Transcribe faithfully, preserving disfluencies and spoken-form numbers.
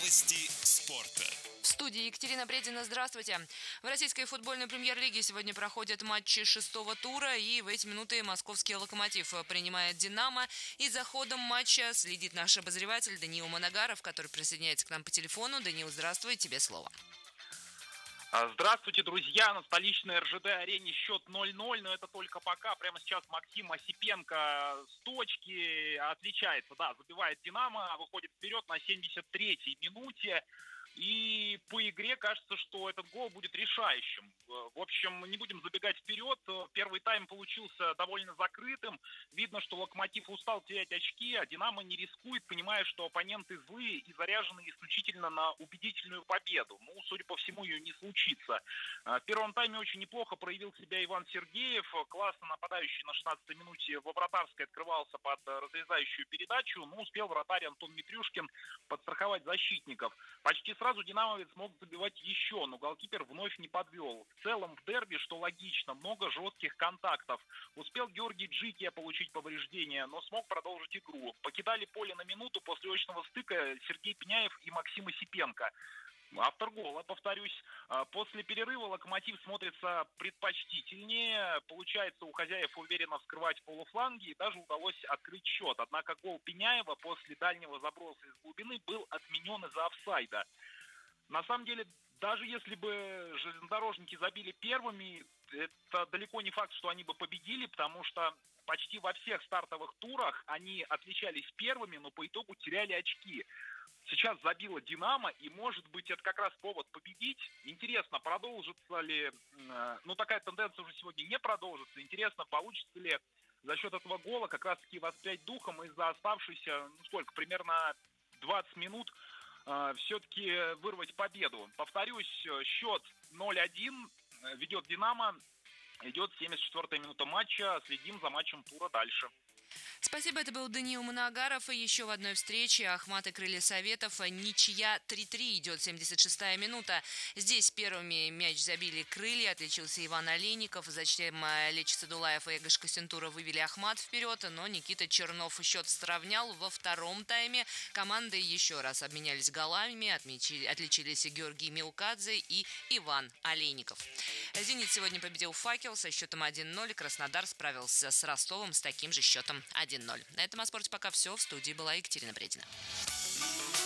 Новости спорта. В студии Екатерина Бредина. Здравствуйте. В российской футбольной премьер-лиге сегодня проходят матчи шестого тура, и в эти минуты московский «Локомотив» принимает «Динамо». И за ходом матча следит наш обозреватель Даниил Манагаров, который присоединяется к нам по телефону. Даниил, здравствуй, тебе слово. Здравствуйте, друзья. На столичной эр жэ дэ-арене счет ноль ноль, но это только пока. Прямо сейчас Максим Осипенко с точки отличается, да, забивает «Динамо», выходит вперед на семьдесят третьей минуте. И по игре кажется, что этот гол будет решающим. В общем, не будем забегать вперед. Первый тайм получился довольно закрытым. Видно, что «Локомотив» устал терять очки, а «Динамо» не рискует, понимая, что оппоненты злые и заряжены исключительно на убедительную победу. Ну, судя по всему, ее не случится. В первом тайме очень неплохо проявил себя Иван Сергеев. Классно нападающий на шестнадцатой минуте во вратарской открывался под разрезающую передачу. Но успел вратарь Антон Митрюшкин подстраховать защитников. Почти сразу «Динамовец» мог забивать еще, но голкипер вновь не подвел. В целом в дерби, что логично, много жестких контактов. Успел Георгий Джикия получить повреждения, но смог продолжить игру. Покидали поле на минуту после очного стыка Сергей Пеняев и Максим Осипенко. Автор гола, повторюсь. После перерыва «Локомотив» смотрится предпочтительнее. Получается у хозяев уверенно вскрывать полуфланги, и даже удалось открыть счет. Однако гол Пеняева после дальнего заброса из глубины был отменен из-за офсайда. На самом деле, даже если бы железнодорожники забили первыми, это далеко не факт, что они бы победили, потому что почти во всех стартовых турах они отличались первыми, но по итогу теряли очки. Сейчас забила «Динамо», и, может быть, это как раз повод победить. Интересно, продолжится ли... Ну, такая тенденция уже сегодня не продолжится. Интересно, получится ли за счет этого гола как раз-таки воспрять духом и за оставшиеся, ну, сколько, примерно двадцать минут все-таки вырвать победу. Повторюсь, счет ноль один, ведет «Динамо», идет семьдесят четвёртая минута матча, следим за матчем тура дальше. Спасибо, это был Даниил Манагаров. И еще в одной встрече Ахмат и Крылья Советов. Ничья три-три, идет семьдесят шестая минута. Здесь первыми мяч забили Крылья, отличился Иван Олейников. Затем Лечи Садулаев и Эгош Косентура вывели Ахмат вперед, но Никита Чернов счет сравнял. Во втором тайме команды еще раз обменялись голами, отмечили, отличились Георгий Милкадзе и Иван Олейников. «Зенит» сегодня победил «Факел» со счетом один ноль. Краснодар справился с Ростовом с таким же счетом один ноль. На этом о спорте пока все. В студии была Екатерина Бредина.